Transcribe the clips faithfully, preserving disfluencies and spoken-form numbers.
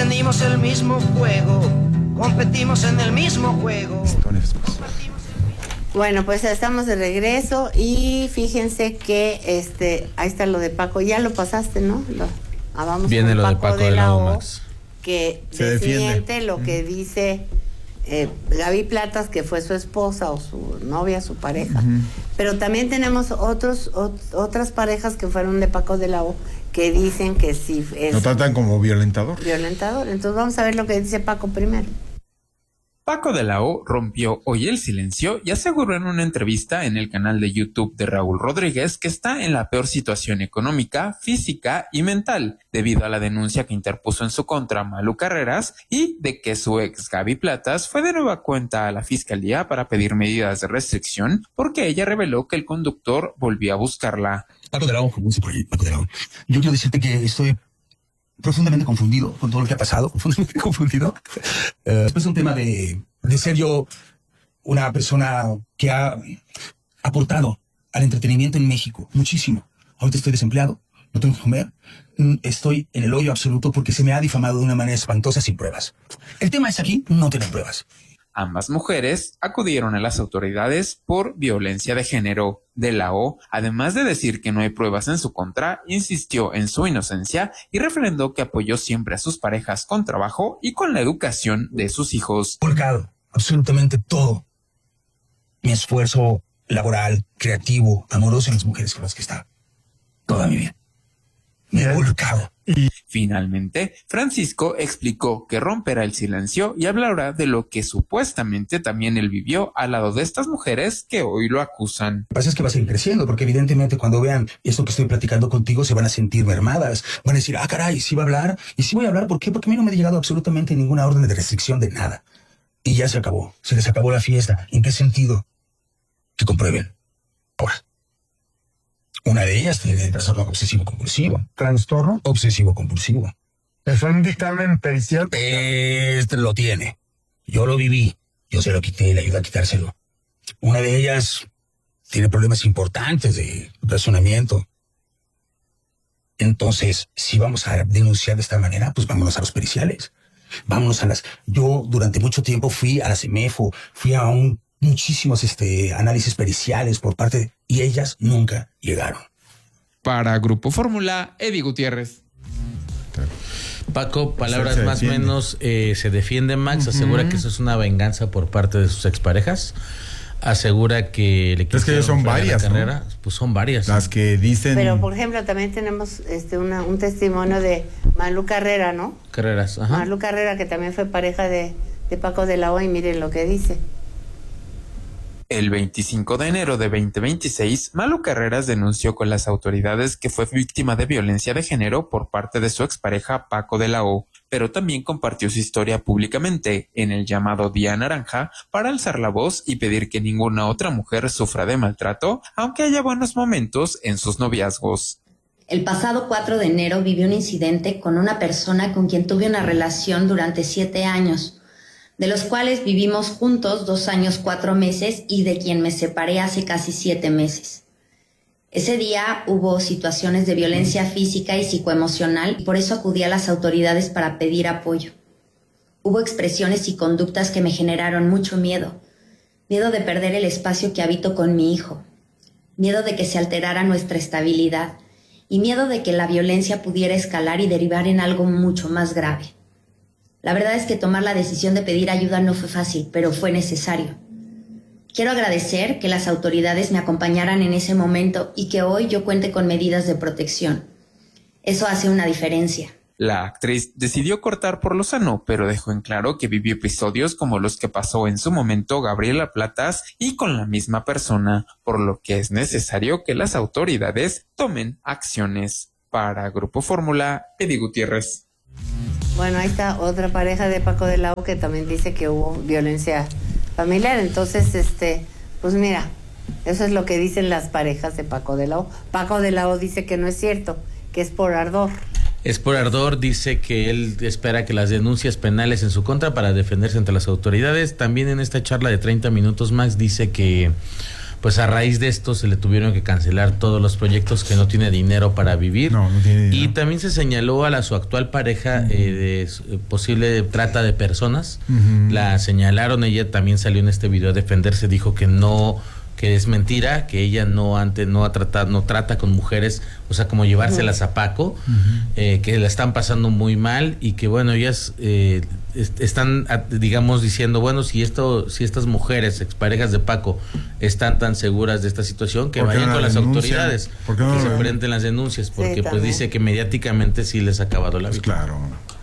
encendimos el mismo fuego, competimos en el mismo juego. Bueno, pues estamos de regreso y fíjense que este, ahí está lo de Paco, ya lo pasaste, ¿no? Lo, ah, vamos Viene con lo Paco de Paco de de la la O, O, Max. que Se desmiente defiende. lo que dice eh, Gaby Platas, que fue su esposa o su novia, su pareja. Uh-huh. Pero también tenemos otros ot, otras parejas que fueron de Paco de la O, que dicen que sí es... Lo tratan como violentador. Violentador. Entonces vamos a ver lo que dice Paco primero. Paco de la O rompió hoy el silencio y aseguró en una entrevista en el canal de YouTube de Raúl Rodríguez que está en la peor situación económica, física y mental, debido a la denuncia que interpuso en su contra Malú Carreras y de que su ex Gaby Platas fue de nueva cuenta a la fiscalía para pedir medidas de restricción porque ella reveló que el conductor volvió a buscarla. Paco de la O, como dice por ahí, Paco de la O. Yo quiero decirte que estoy profundamente confundido con todo lo que ha pasado, profundamente confundido. Uh, es un tema de, de ser yo una persona que ha aportado al entretenimiento en México muchísimo. Ahorita estoy desempleado, no tengo que comer, estoy en el hoyo absoluto porque se me ha difamado de una manera espantosa sin pruebas. El tema es aquí no tener pruebas. Ambas mujeres acudieron a las autoridades por violencia de género. De la O, además de decir que no hay pruebas en su contra, insistió en su inocencia y refrendó que apoyó siempre a sus parejas con trabajo y con la educación de sus hijos. Volcado absolutamente todo mi esfuerzo laboral, creativo, amoroso en las mujeres con las que está toda mi vida. Me he volcado. Y finalmente, Francisco explicó que romperá el silencio y hablará de lo que supuestamente también él vivió al lado de estas mujeres que hoy lo acusan. Lo que pasa es que va a seguir creciendo, porque evidentemente cuando vean esto que estoy platicando contigo se van a sentir mermadas. Van a decir, ah, caray, sí va a hablar. Y sí voy a hablar, ¿por qué? Porque a mí no me ha llegado absolutamente ninguna orden de restricción de nada. Y ya se acabó. Se les acabó la fiesta. ¿En qué sentido? Que comprueben. Ahora. Una de ellas tiene trastorno obsesivo-compulsivo. ¿Trastorno? Obsesivo-compulsivo. ¿Es un dictamen pericial? Este lo tiene. Yo lo viví. Yo se lo quité y le ayudé a quitárselo. Una de ellas tiene problemas importantes de razonamiento. Entonces, si vamos a denunciar de esta manera, pues vámonos a los periciales. Vámonos a las... Yo durante mucho tiempo fui a la CEMEFO, fui a un... muchísimos este, análisis periciales por parte de... y ellas nunca llegaron. Para Grupo Fórmula, Eddie Gutiérrez. Paco, palabras más o menos, eh, se defiende Max, uh-huh. Asegura que eso es una venganza por parte de sus exparejas. Asegura que le es que son varias, la carrera. ¿No? Pues son varias. Las que dicen... Pero, por ejemplo, también tenemos este una, un testimonio de Malú Carrera, ¿no? Carreras, ajá. Malú Carrera, que también fue pareja de, de Paco de la O, y miren lo que dice. El veinticinco de enero de veinte veintiséis, Malú Carreras denunció con las autoridades que fue víctima de violencia de género por parte de su expareja Paco de la O, pero también compartió su historia públicamente en el llamado Día Naranja para alzar la voz y pedir que ninguna otra mujer sufra de maltrato, aunque haya buenos momentos en sus noviazgos. El pasado cuatro de enero viví un incidente con una persona con quien tuve una relación durante siete años, de los cuales vivimos juntos dos años, cuatro meses y de quien me separé hace casi siete meses. Ese día hubo situaciones de violencia física y psicoemocional y por eso acudí a las autoridades para pedir apoyo. Hubo expresiones y conductas que me generaron mucho miedo. Miedo de perder el espacio que habito con mi hijo. Miedo de que se alterara nuestra estabilidad. Y miedo de que la violencia pudiera escalar y derivar en algo mucho más grave. La verdad es que tomar la decisión de pedir ayuda no fue fácil, pero fue necesario. Quiero agradecer que las autoridades me acompañaran en ese momento y que hoy yo cuente con medidas de protección. Eso hace una diferencia. La actriz decidió cortar por lo sano, pero dejó en claro que vivió episodios como los que pasó en su momento Gabriela Platas y con la misma persona, por lo que es necesario que las autoridades tomen acciones. Para Grupo Fórmula, Eddie Gutiérrez. Bueno, ahí está otra pareja de Paco de la O que también dice que hubo violencia familiar. Entonces, este, pues mira, eso es lo que dicen las parejas de Paco de la O. Paco de la O dice que no es cierto, que es por ardor. Es por ardor, dice que él espera que las denuncias penales en su contra para defenderse ante las autoridades. También en esta charla de treinta minutos, Max dice que pues a raíz de esto se le tuvieron que cancelar todos los proyectos, que no tiene dinero para vivir. No, no tiene dinero. Y también se señaló a la su actual pareja uh-huh. eh, de eh, posible trata de personas. Uh-huh. La señalaron, ella también salió en este video a defenderse, dijo que no, que es mentira, que ella no antes no ha tratado, no trata con mujeres, o sea, como llevárselas uh-huh. a Paco, uh-huh. eh, que la están pasando muy mal y que bueno, ellas eh, est- están digamos diciendo, bueno, si esto, si estas mujeres, exparejas de Paco, están tan seguras de esta situación, que vayan no con las denuncian? autoridades, ¿Por qué no que se lo- presenten las denuncias, porque Sí, pues también. dice que mediáticamente sí les ha acabado la vida. Pues claro.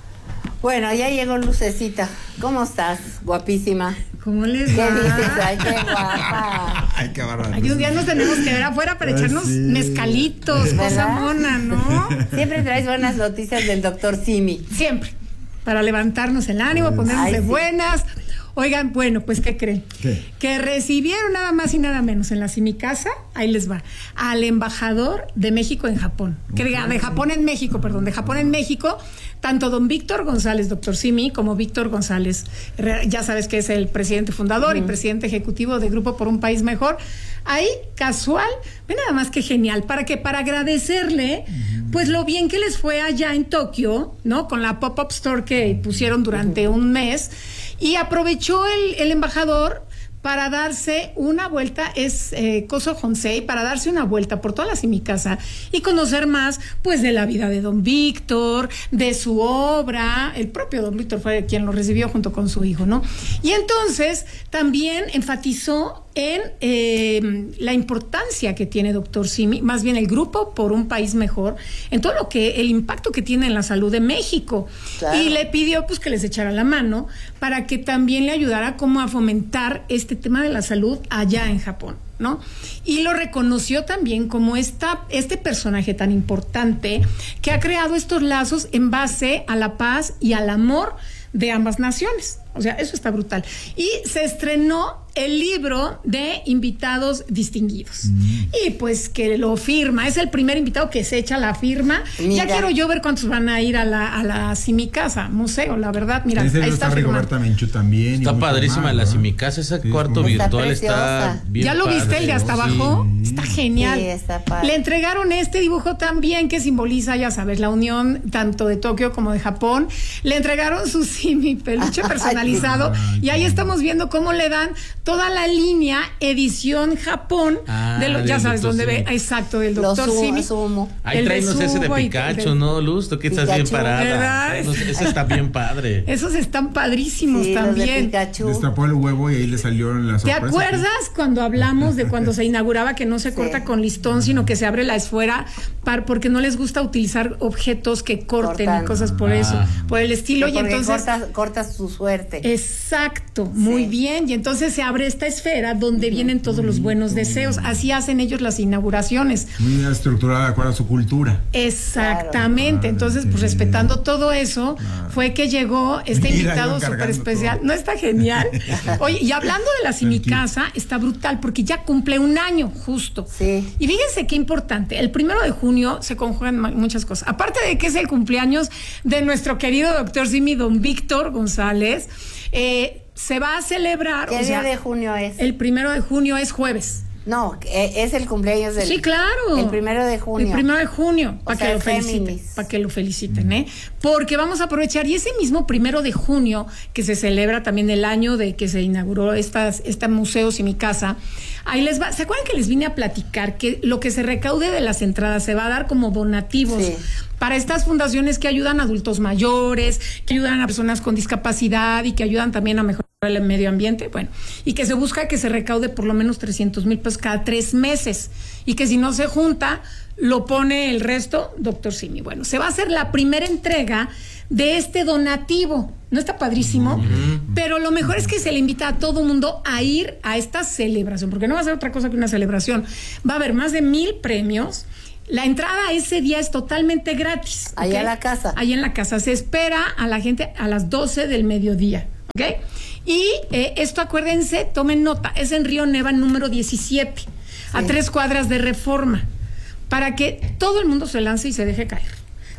Bueno, ya llegó Lucecita. ¿Cómo estás? Guapísima. ¿Cómo les ¿Qué va? dices? Ay, qué guapa. Ay, qué bárbaro. Ay, un día nos tenemos que ver afuera para Ah, echarnos sí. mezcalitos, cosa ¿Verdad? mona, ¿no? Siempre traes buenas noticias del doctor Simi. Siempre. Para levantarnos el ánimo, ponernos Ay, de sí. buenas. Oigan, bueno, pues ¿qué creen? ¿Qué? Que recibieron nada más y nada menos en la Simicasa, ahí les va, al embajador de México en Japón. Que diga, de Japón en México, perdón, de Japón en México, tanto don Víctor González, doctor Simi, como Víctor González, ya sabes que es el presidente fundador uh-huh. y presidente ejecutivo de Grupo por un País Mejor. Ahí, casual, ve nada más que genial, para que para agradecerle, uh-huh. pues lo bien que les fue allá en Tokio, ¿no? Con la pop-up store que pusieron durante uh-huh. un mes. Y aprovechó el, el embajador para darse una vuelta, es eh, Koso Honsei, para darse una vuelta por toda la Simicasa y conocer más, pues, de la vida de don Víctor, de su obra. El propio don Víctor fue quien lo recibió junto con su hijo, ¿no? Y entonces también enfatizó en eh, la importancia que tiene doctor Simi, más bien el Grupo por un País Mejor, en todo lo que, el impacto que tiene en la salud de México. Claro. Y le pidió pues que les echara la mano para que también le ayudara como a fomentar este tema de la salud allá en Japón, ¿no? Y lo reconoció también como esta, este personaje tan importante que ha creado estos lazos en base a la paz y al amor de ambas naciones. O sea, eso está brutal. Y se estrenó el libro de invitados distinguidos. Mm. Y pues que lo firma, es el primer invitado que se echa la firma. Mira. Ya quiero yo ver cuántos van a ir a la, a la Simicasa, museo, la verdad. Mira, ahí está, está Rigoberta Menchú también. Está padrísima más, la ¿no? Simicasa, ese sí, cuarto virtual está, está bien. ¿Ya lo padre, viste el de hasta ¿no? abajo? Sí. Está genial. Sí, está padre. Le entregaron este dibujo también que simboliza, ya sabes, la unión tanto de Tokio como de Japón. Le entregaron su Simi peluche personalizado. Ay, y ahí estamos viendo cómo le dan toda la línea edición Japón ah, de lo, ya sabes dónde ve, exacto, del doctor Simi. Ahí tráenos ese de Pikachu, de, ¿no, Luz? Tú que estás bien parada. ¿Verdad? Ese está bien padre. Esos están padrísimos sí, también. De Destapó el huevo y ahí le salieron las ¿Te acuerdas cuando hablamos de cuando se inauguraba que no se corta sí. con listón, sino que se abre la esfera para, porque no les gusta utilizar objetos que corten Cortan. y cosas por ah. eso, por el estilo? Sí, y entonces cortas, cortas su suerte. Exacto, muy sí. bien. Y entonces se abre esta esfera donde uh-huh. vienen todos los buenos deseos. Así hacen ellos las inauguraciones. Muy estructurada de acuerdo a su cultura. Exactamente. Claro. Entonces, pues respetando todo eso, claro. fue que llegó este Mira, invitado súper especial. Todo. ¿No está genial? Oye, y hablando de la Simicasa, está brutal porque ya cumple un año justo. Sí. Y fíjense qué importante. El primero de junio se conjugan muchas cosas. Aparte de que es el cumpleaños de nuestro querido doctor Simi, don Víctor González, eh, se va a celebrar. ¿Qué o día sea, de junio es? El primero de junio es jueves. No, es el cumpleaños del... Sí, claro. El primero de junio. El primero de junio, para que, pa que lo feliciten, ¿eh? Porque vamos a aprovechar, y ese mismo primero de junio, que se celebra también el año de que se inauguró estas, este museo Simicasa, ahí les va, ¿se acuerdan que les vine a platicar que lo que se recaude de las entradas se va a dar como donativos? Sí. Para estas fundaciones que ayudan a adultos mayores, que ayudan a personas con discapacidad y que ayudan también a mejorar el medio ambiente, bueno, y que se busca que se recaude por lo menos trescientos mil pesos cada tres meses, y que si no se junta, lo pone el resto, doctor Simi. Bueno, se va a hacer la primera entrega de este donativo. ¿No está padrísimo? Uh-huh. Pero lo mejor es que se le invita a todo mundo a ir a esta celebración, porque no va a ser otra cosa que una celebración. Va a haber más de mil premios. La entrada ese día es totalmente gratis. Allá ¿okay? en la casa. Allá en la casa. Se espera a la gente a las doce del mediodía. ¿Ok? Y eh, esto, acuérdense, tomen nota, es en Río Neva número diecisiete, sí. a tres cuadras de Reforma, para que todo el mundo se lance y se deje caer.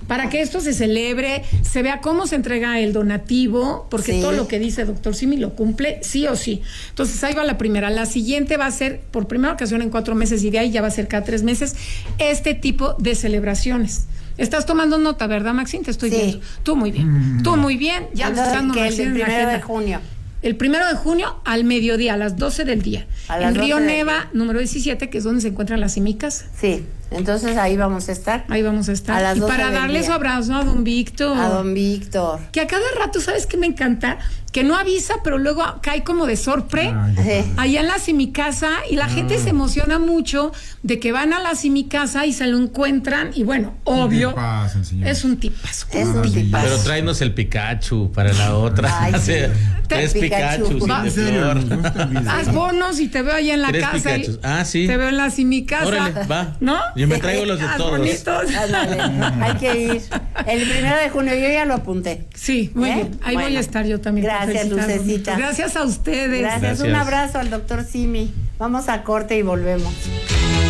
para que esto se celebre, se vea cómo se entrega el donativo, porque Sí. todo lo que dice doctor Simi lo cumple sí o sí. Entonces ahí va la primera. La siguiente va a ser por primera ocasión en cuatro meses y de ahí ya va a ser cada tres meses este tipo de celebraciones. Estás tomando nota, ¿verdad, Maxine? Te estoy Sí. viendo. Tú muy bien. Tú muy bien. Ya lo Entonces, estás dando que el recién en la primero de agenda. junio. El primero de junio al mediodía, a las doce del día. A las en Río doce del Neva, día. número diecisiete, que es donde se encuentran las simicas. Sí, entonces ahí vamos a estar. Ahí vamos a estar. A las y doce para del darle día. su abrazo a don Víctor. A don Víctor. Que a cada rato, ¿sabes qué me encanta? Que no avisa, pero luego cae como de sorpre. Ay, qué Sí. padre. Allá en la simicasa, y la gente se emociona mucho de que van a la simicasa y se lo encuentran, y bueno, obvio, ¿Qué pasa, señor? es un tipazo. Es un Ah, sí. tipazo. Pero tráenos el Pikachu para la otra. Ay, sí. Tres Pikachu. Pikachu, Va, de en serio, flor. nos gusta el video. Haz bonos y te veo ahí en la Tres casa. y- Pikachus. Ah, sí. Te veo en la simicasa. Órale, va. ¿No? Yo me traigo los de Haz todos. bonitos. Ándale, hay que ir. El primero de junio, yo ya lo apunté. Sí, muy ¿Eh? bien. Ahí voy Bueno. a estar yo también. para Gracias, felicitar, Lucecita. Gracias a ustedes. Gracias. Gracias. Un abrazo al doctor Simi. Vamos a corte y volvemos.